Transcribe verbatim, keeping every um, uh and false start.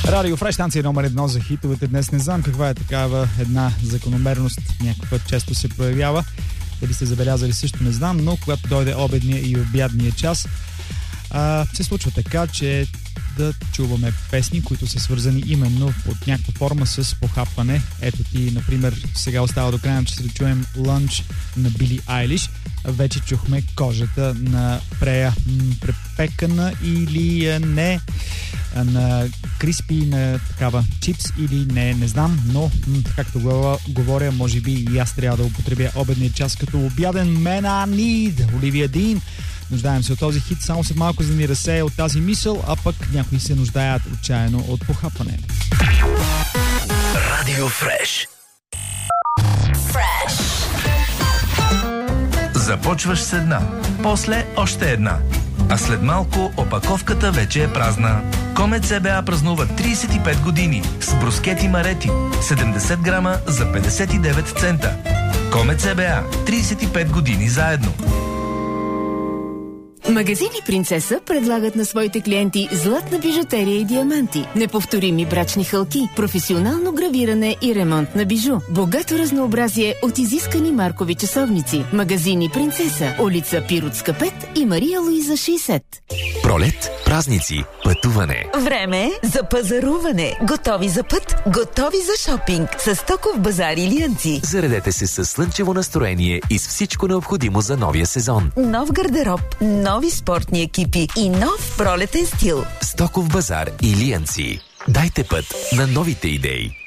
Радио Фреш, станция номер едно за хитовете. Днес не знам каква е такава една закономерност. Някакъв път често се проявява. Дали сте забелязали, също не знам, но когато дойде обедния и обядния час, а, се случва така, че да чуваме песни, които са свързани именно под някаква форма с похапване. Ето ти, например, сега остава до края, че се да чуем Lunch на Били Айлиш. Вече чухме Кожата на Прея. М- препекана или не, на криспи, на такава чипс или не, не знам, но м- както говоря, може би и аз трябва да употребя обедния час като обяден. Man I Need, Оливия Дин. Нуждаем се от този хит, само след малко за да ни разсея от тази мисъл, а пък някои се нуждаят отчаяно от похапване. Радио Фреш. Фреш. Започваш с една, после още една. А след малко опаковката вече е празна. Комет ЦБА празнува трийсет и пет години с брускети Марети. седемдесет грама за петдесет и девет цента. Комет ЦБА. трийсет и пет години заедно. Магазини Принцеса предлагат на своите клиенти златна бижутерия и диаманти, неповторими брачни хълки, професионално гравиране и ремонт на бижу, богато разнообразие от изискани маркови часовници. Магазини Принцеса, улица Пиротска пет и Мария Луиза шейсет. Пролет, празници, пътуване. Време за пазаруване. Готови за път, готови за шопинг. С Стоков базар Илиянци. Заредете се с слънчево настроение и с всичко необходимо за новия сезон. Нов гардероб, нови спортни екипи и нов пролетен стил. Стоков базар Илиянци. Дайте път на новите идеи.